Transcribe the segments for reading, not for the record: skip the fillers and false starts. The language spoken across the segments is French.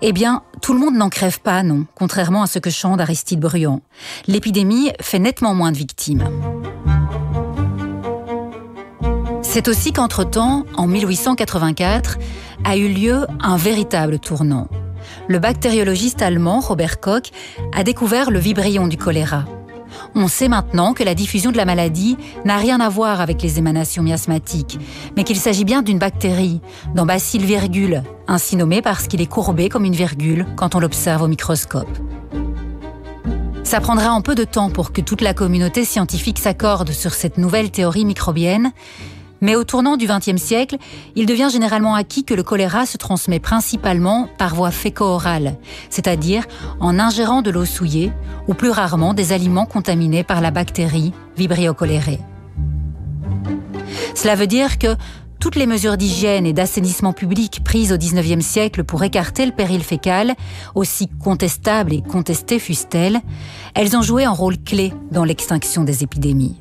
Eh bien, tout le monde n'en crève pas, non, contrairement à ce que chante Aristide Bruant. L'épidémie fait nettement moins de victimes. C'est aussi qu'entre-temps, en 1884, a eu lieu un véritable tournant. Le bactériologiste allemand Robert Koch a découvert le vibrion du choléra. On sait maintenant que la diffusion de la maladie n'a rien à voir avec les émanations miasmatiques, mais qu'il s'agit bien d'une bactérie, d'un bacille virgule, ainsi nommé parce qu'il est courbé comme une virgule quand on l'observe au microscope. Ça prendra un peu de temps pour que toute la communauté scientifique s'accorde sur cette nouvelle théorie microbienne, mais au tournant du XXe siècle, il devient généralement acquis que le choléra se transmet principalement par voie féco-orale, c'est-à-dire en ingérant de l'eau souillée ou plus rarement des aliments contaminés par la bactérie Vibrio cholerae. Cela veut dire que toutes les mesures d'hygiène et d'assainissement public prises au XIXe siècle pour écarter le péril fécal, aussi contestables et contestées fussent-elles, elles ont joué un rôle clé dans l'extinction des épidémies.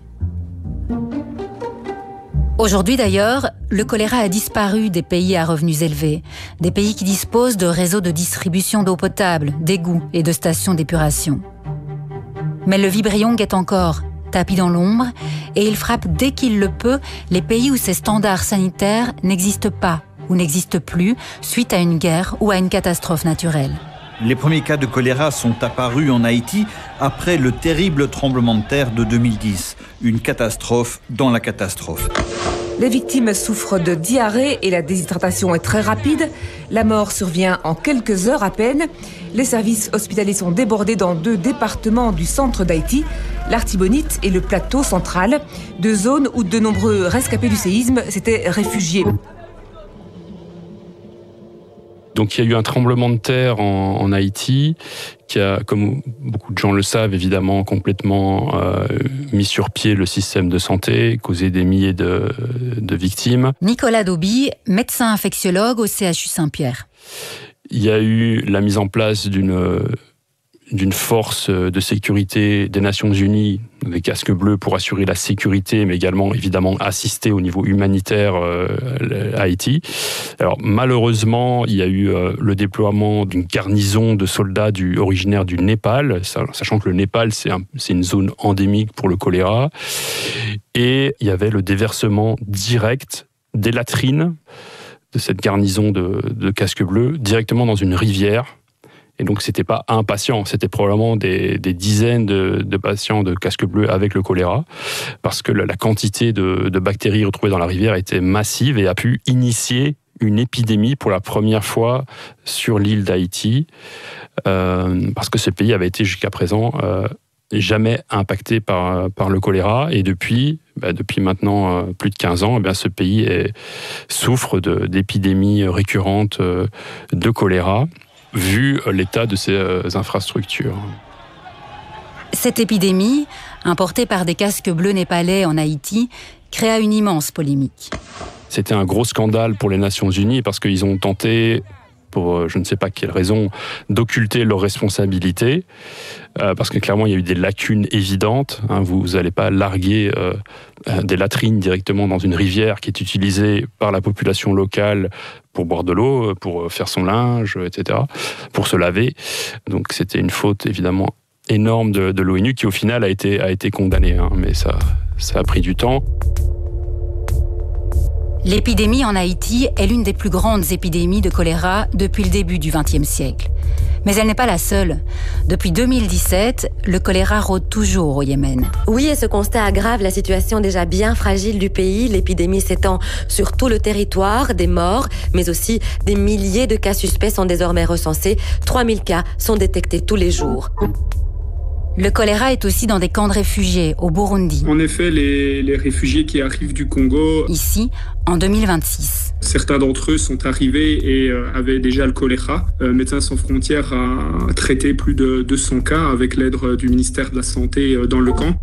Aujourd'hui d'ailleurs, le choléra a disparu des pays à revenus élevés, des pays qui disposent de réseaux de distribution d'eau potable, d'égouts et de stations d'épuration. Mais le vibrion guette encore, tapis dans l'ombre, et il frappe dès qu'il le peut les pays où ces standards sanitaires n'existent pas ou n'existent plus suite à une guerre ou à une catastrophe naturelle. Les premiers cas de choléra sont apparus en Haïti après le terrible tremblement de terre de 2010. Une catastrophe dans la catastrophe. Les victimes souffrent de diarrhée et la déshydratation est très rapide. La mort survient en quelques heures à peine. Les services hospitaliers sont débordés dans 2 départements du centre d'Haïti, l'Artibonite et le plateau central, 2 zones où de nombreux rescapés du séisme s'étaient réfugiés. Donc il y a eu un tremblement de terre en Haïti qui a, comme beaucoup de gens le savent, évidemment complètement mis sur pied le système de santé, causé des milliers de victimes. Nicolas Dauby, médecin infectiologue au CHU Saint-Pierre. Il y a eu la mise en place d'une force de sécurité des Nations Unies, des casques bleus pour assurer la sécurité, mais également évidemment assister au niveau humanitaire à Haïti. Alors malheureusement, il y a eu le déploiement d'une garnison de soldats originaires du Népal, sachant que le Népal c'est une zone endémique pour le choléra, et il y avait le déversement direct des latrines de cette garnison de casques bleus directement dans une rivière. Et donc, c'était pas un patient, c'était probablement des dizaines de patients de casques bleus avec le choléra, parce que la quantité de bactéries retrouvées dans la rivière était massive et a pu initier une épidémie pour la première fois sur l'île d'Haïti, parce que ce pays avait été jusqu'à présent jamais impacté par le choléra. Et depuis maintenant plus de 15 ans, ce pays souffre d'épidémies récurrentes de choléra, vu l'état de ses infrastructures. Cette épidémie, importée par des casques bleus népalais en Haïti, créa une immense polémique. C'était un gros scandale pour les Nations Unies parce qu'ils ont tenté, pour je ne sais pas quelle raison, d'occulter leurs responsabilités, parce que clairement il y a eu des lacunes évidentes. Vous n'allez pas larguer des latrines directement dans une rivière qui est utilisée par la population locale pour boire de l'eau, pour faire son linge, etc., pour se laver. Donc c'était une faute évidemment énorme de l'ONU qui au final a été condamnée, mais ça a pris du temps. L'épidémie en Haïti est l'une des plus grandes épidémies de choléra depuis le début du XXe siècle. Mais elle n'est pas la seule. Depuis 2017, le choléra rôde toujours au Yémen. Oui, et ce constat aggrave la situation déjà bien fragile du pays. L'épidémie s'étend sur tout le territoire, des morts, mais aussi des milliers de cas suspects sont désormais recensés. 3000 cas sont détectés tous les jours. Le choléra est aussi dans des camps de réfugiés au Burundi. En effet, les réfugiés qui arrivent du Congo... Ici, en 2026. Certains d'entre eux sont arrivés et avaient déjà le choléra. Médecins sans frontières a traité plus de 200 cas avec l'aide du ministère de la Santé dans le camp.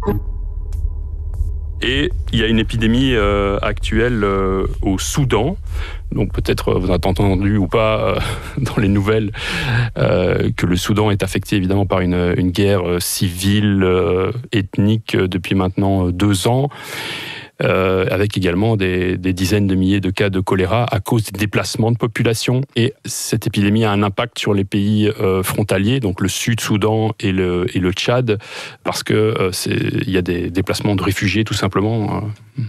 Et il y a une épidémie actuelle au Soudan. Donc peut-être vous avez entendu ou pas dans les nouvelles que le Soudan est affecté évidemment par une guerre civile ethnique depuis maintenant 2 ans. avec également des dizaines de milliers de cas de choléra à cause des déplacements de population. Et cette épidémie a un impact sur les pays frontaliers, donc le Sud-Soudan et le Tchad, parce que il y a des déplacements de réfugiés tout simplement.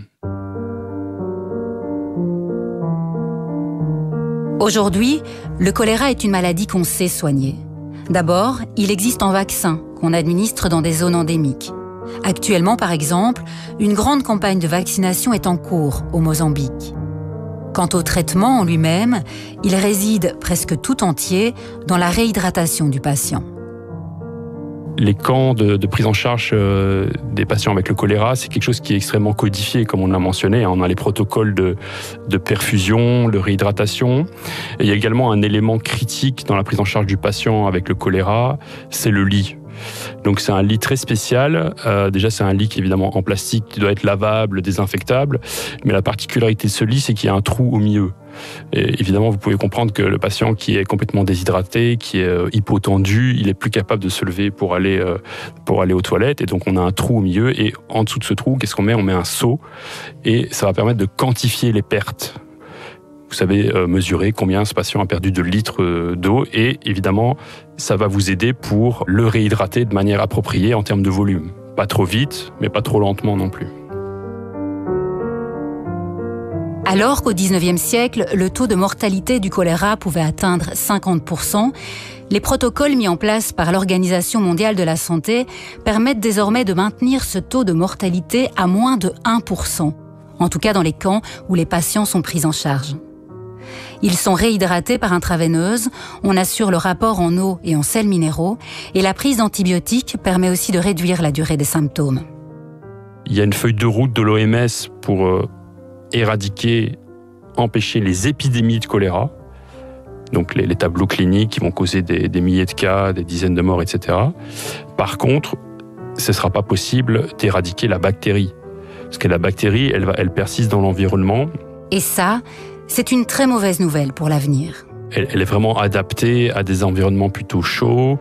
Aujourd'hui, le choléra est une maladie qu'on sait soigner. D'abord, il existe un vaccin qu'on administre dans des zones endémiques. Actuellement, par exemple, une grande campagne de vaccination est en cours au Mozambique. Quant au traitement en lui-même, il réside presque tout entier dans la réhydratation du patient. Les camps de prise en charge des patients avec le choléra, c'est quelque chose qui est extrêmement codifié, comme on l'a mentionné. On a les protocoles de perfusion, de réhydratation. Et il y a également un élément critique dans la prise en charge du patient avec le choléra, c'est le lit. Donc c'est un lit très spécial. Déjà c'est un lit qui est évidemment en plastique, qui doit être lavable, désinfectable. Mais la particularité de ce lit, c'est qu'il y a un trou au milieu. Et évidemment, vous pouvez comprendre que le patient qui est complètement déshydraté, qui est hypotendu, il est plus capable de se lever pour aller aux toilettes. Et donc on a un trou au milieu. Et en dessous de ce trou, qu'est-ce qu'on met ? On met un seau. Et ça va permettre de quantifier les pertes. Vous savez mesurer combien ce patient a perdu de litres d'eau. Et évidemment, ça va vous aider pour le réhydrater de manière appropriée en termes de volume. Pas trop vite, mais pas trop lentement non plus. Alors qu'au XIXe siècle, le taux de mortalité du choléra pouvait atteindre 50%, les protocoles mis en place par l'Organisation mondiale de la santé permettent désormais de maintenir ce taux de mortalité à moins de 1%, en tout cas dans les camps où les patients sont pris en charge. Ils sont réhydratés par intraveineuse, on assure le rapport en eau et en sels minéraux, et la prise d'antibiotiques permet aussi de réduire la durée des symptômes. Il y a une feuille de route de l'OMS pour éradiquer, empêcher les épidémies de choléra, donc les tableaux cliniques qui vont causer des milliers de cas, des dizaines de morts, etc. Par contre, ce ne sera pas possible d'éradiquer la bactérie, parce que la bactérie, elle persiste dans l'environnement. Et ça, c'est une très mauvaise nouvelle pour l'avenir. Elle est vraiment adaptée à des environnements plutôt chauds.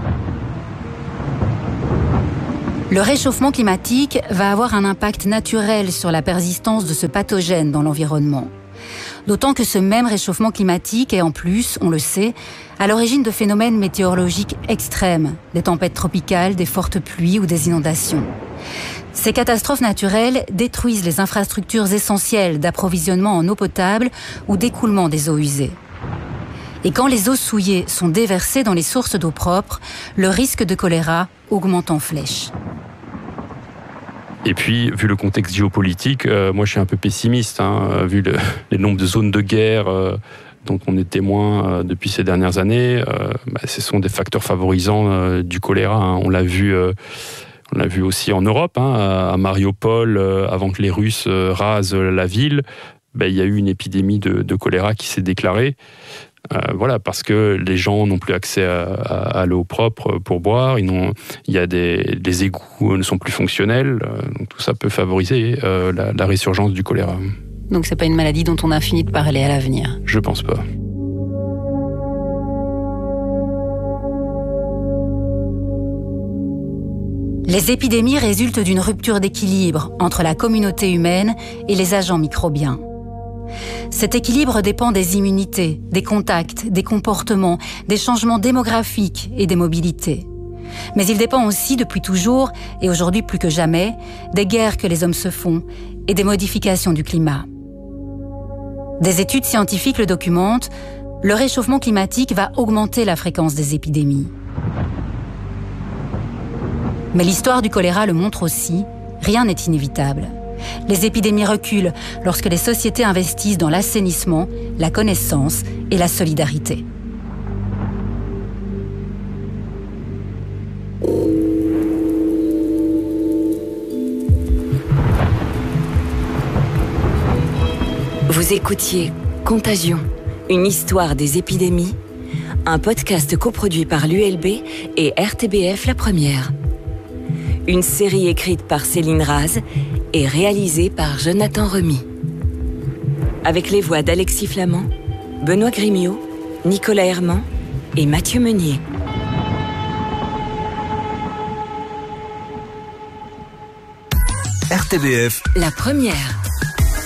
Le réchauffement climatique va avoir un impact naturel sur la persistance de ce pathogène dans l'environnement. D'autant que ce même réchauffement climatique est en plus, on le sait, à l'origine de phénomènes météorologiques extrêmes, des tempêtes tropicales, des fortes pluies ou des inondations. Ces catastrophes naturelles détruisent les infrastructures essentielles d'approvisionnement en eau potable ou d'écoulement des eaux usées. Et quand les eaux souillées sont déversées dans les sources d'eau propre, le risque de choléra augmente en flèche. Et puis, vu le contexte géopolitique, moi je suis un peu pessimiste, vu les nombres de zones de guerre dont on est témoin depuis ces dernières années. Ce sont des facteurs favorisants du choléra. On l'a vu aussi en Europe, à Mariupol, avant que les Russes rasent la ville. Il y a eu une épidémie de choléra qui s'est déclarée. Parce que les gens n'ont plus accès à l'eau propre pour boire, les égouts ne sont plus fonctionnels, donc tout ça peut favoriser la résurgence du choléra. Donc c'est pas une maladie dont on a fini de parler à l'avenir? Je pense pas. Les épidémies résultent d'une rupture d'équilibre entre la communauté humaine et les agents microbiens. Cet équilibre dépend des immunités, des contacts, des comportements, des changements démographiques et des mobilités. Mais il dépend aussi depuis toujours, et aujourd'hui plus que jamais, des guerres que les hommes se font et des modifications du climat. Des études scientifiques le documentent, le réchauffement climatique va augmenter la fréquence des épidémies. Mais l'histoire du choléra le montre aussi, rien n'est inévitable. Les épidémies reculent lorsque les sociétés investissent dans l'assainissement, la connaissance et la solidarité. Vous écoutiez Contagion, une histoire des épidémies, un podcast coproduit par l'ULB et RTBF La Première. Une série écrite par Céline Raz et réalisée par Jonathan Remy. Avec les voix d'Alexis Flamand, Benoît Grimiot, Nicolas Herman et Mathieu Meunier. RTBF, la première.